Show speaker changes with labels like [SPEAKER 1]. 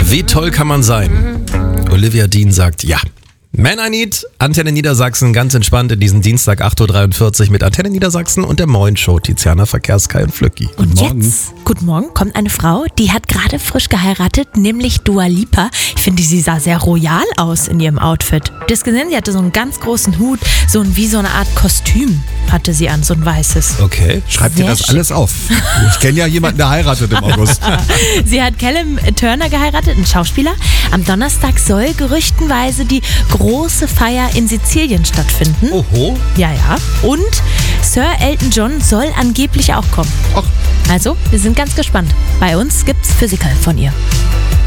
[SPEAKER 1] Wie toll kann man sein? Olivia Dean sagt ja. Man I Need, Antenne Niedersachsen, ganz entspannt in diesen Dienstag 8.43 Uhr mit Antenne Niedersachsen und der Moin Show, Tiziana Verkehrskai und Flücki.
[SPEAKER 2] Und jetzt, guten Morgen, kommt eine Frau, die hat gerade frisch geheiratet, nämlich Dua Lipa. Ich finde, sie sah sehr royal aus in ihrem Outfit. Du hast gesehen, sie hatte so einen ganz großen Hut, wie so eine Art Kostüm hatte sie an, so ein weißes.
[SPEAKER 1] Okay.
[SPEAKER 3] Schreib dir das alles auf. Ich kenne ja jemanden, der heiratet im August.
[SPEAKER 2] Sie hat Callum Turner geheiratet, einen Schauspieler. Am Donnerstag soll gerüchtenweise die große Feier in Sizilien stattfinden.
[SPEAKER 1] Oho.
[SPEAKER 2] Ja. Und Sir Elton John soll angeblich auch kommen.
[SPEAKER 3] Ach.
[SPEAKER 2] Also, wir sind ganz gespannt. Bei uns gibt's Physical von ihr.